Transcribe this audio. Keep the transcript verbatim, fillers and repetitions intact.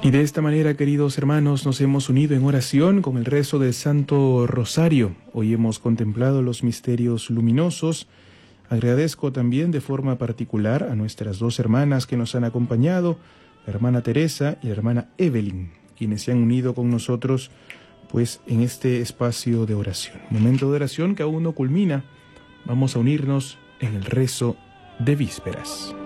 Y de esta manera, queridos hermanos, nos hemos unido en oración con el rezo del Santo Rosario. Hoy hemos contemplado los misterios luminosos. Agradezco también de forma particular a nuestras dos hermanas que nos han acompañado, la hermana Teresa y la hermana Evelyn, quienes se han unido con nosotros pues en este espacio de oración. Momento de oración que aún no culmina. Vamos a unirnos en el rezo de vísperas.